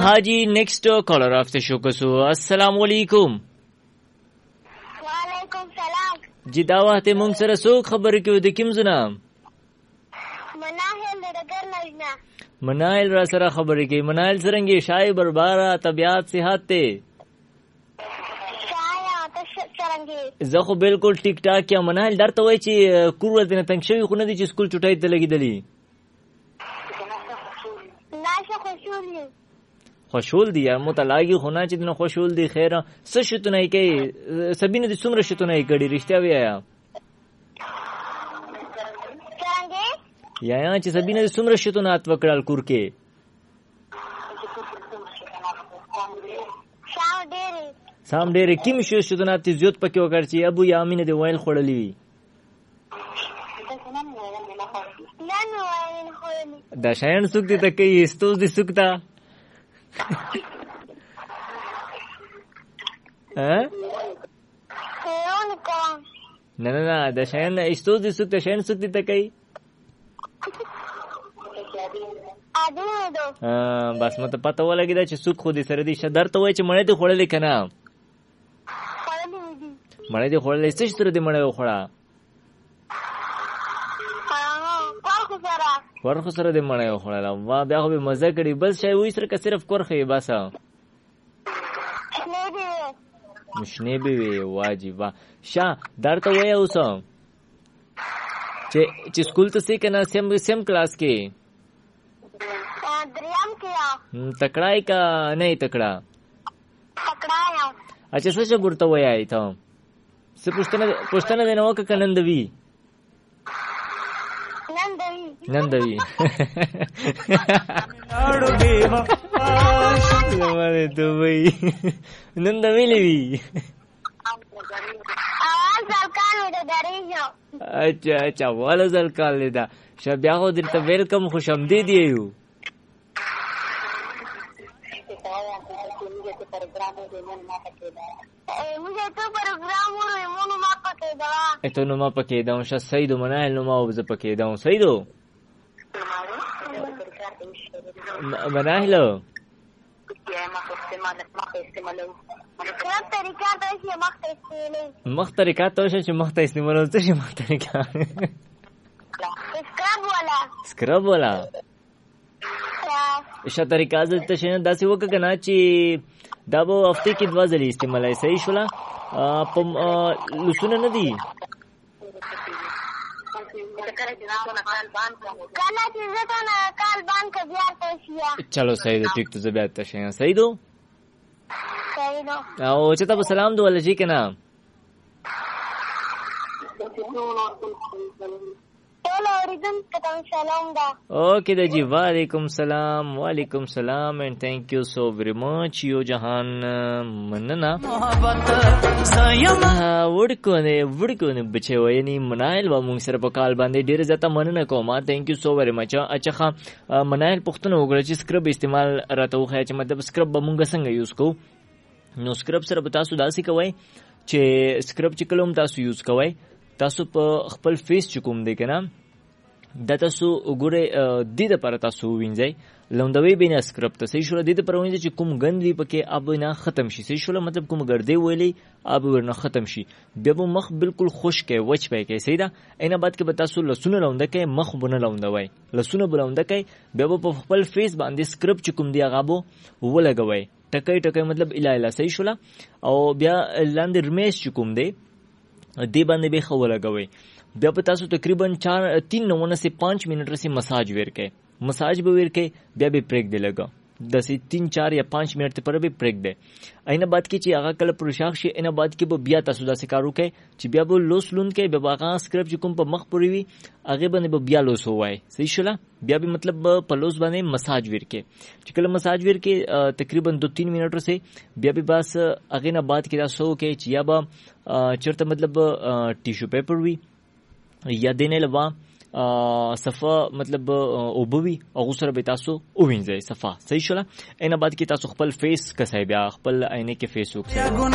حاجی نیکسٹ کالر آفته شو کسو. السلام علیکم. وعلیکم سلام. جی دا وخت مونږ سره څوک خبرې کوي د کوم ځای نه؟ مناهل دګر نجنا. مناهل را سره خبرې کوي. مناهل څنګه شای برباره طبيعت صحت ته؟ زه خو بالکل ټیک ټاک یم. مناهل درته وای چې کور ورته تنگ شوی خو نه دي چې سکول چټای ته لګیدلی؟ خوشول دي یار متلاګي خو نه چې نه خوشول دي. خیر څه شتونه کوي سبینه دي څومره شتونه کړي رښتیا ویا یا چې سبینه دي څومره شتونه ات وکړل کور کې؟ سام ډېر کیم شو شتونه ته زیات پکې وکړ چې ابو یامین دی وایل خړلې وي. دا شایان سوک دي ته کوي استوز دي سوکتا نه نه نه دا شایان استوز دي سوکتا شایان سوک دي ته کوي بس مته پته ولګی دا چې سوک خو دې سره دي شدر ته وای چې مړې دې خوړلې کنه مړې دې خوړلې څه سره دې مړې وخوړه ورخ سره دې مړې وخوړه وا بیا خو به مزه کړي بس شای وې سره که صرف کورخه بس مشنه به وي واجب شا درته وای اوس چې سکول ته سې کنه سیم کلاس کې دریم کیا تکړای کا نه تکړا تکړایا. اچھا څه ګورته وای ته څه پښتنه دینه وک کنندوی نندوی لمره دوی نندوی لوي اچھا والا زلکال لیدا شبیا خو درته ویلکم خوش آمدید یو eto no ma pake da un saido manal no ma obza pake da un saido manahlo مخترکات تو چې مخته استعمالول څه شي مخترکات سکرب ولا ښه طریقه ته شنه داسې وکړه کنه چې دا به هفته کې 2 ځلې استعمالای صحیح شولا په لسونه نه دي چلو صحیح ده ټیک ته زه بیا ته شم صحیح دو او چې تاسو سلام دو ولجی کنه اوکے دا جی وعلیکم سلام and thank you so very much یو جهان مننا وړکو نه بچو یعنی منایل و مونږ سره په کال باندې ډیر زیاته مننه کوم. thank you so very much. اچھا منایل پښتنه وګړه چې سکرب استعمال راته وخی چې مطلب سکرب به مونږ څنګه یوز کوو. نو سکرب سره به تاسو داسې کوئ چې سکرب چې کلم تاسو یوز کوئ تاسو په خپل فیس چې کوم دی کنه دا تاسو وګوره د دې لپاره تاسو وینځئ لوندوي بینه سکرب ته صحیح شو. د دې لپاره وینځئ چې کوم غند وي پکې اب نه ختم شي صحیح شو مطلب کوم ګردې ویلې اب ورنه ختم شي بیا به مخ بالکل خشک وچ پای کې صحیح ده. اینه بعد کې به تاسو لسونه لونده کې مخ بونه لوندوي لسونه بلونده کې بیا په خپل فیس باندې سکرب چې کوم دی هغه بو ولګوي ټکای مطلب اله صحیح شو او بیا لاندې رمیش چې کوم دی دی باندې به خو لګوي بیا په تاسو تقریبا 3 سے 5 منٹ سے مساج ورکې مساج به ورکې بیا به پریک دی لګا د 3 4 یا 5 منٹ پر به پریک دی. اینه بعد کې چې هغه کله پرشاخ شي اینه بعد کې به بیا تاسو داسې کارو کې چې بیا به لوس لون کې به هغه سکرب چې کوم په مخ پوری وي هغه باندې به بیا لوس وای صحیح شولا بیا به مطلب په لوس باندې مساج ورکې چې کله مساج ورکې تقریبا 2-3 منٹ سے بیا به بس هغه نه بعد کې تاسو کې چې یا به چرته مطلب ټیشو پیپر وي یا دینه لوا صفه مطلب اوبوي او سره به تاسو اووینځئ صفه صحیح شولا. اینه بعد کې تاسو خپل فیس کسای بیا خپل عینه کې فیس وکړئ.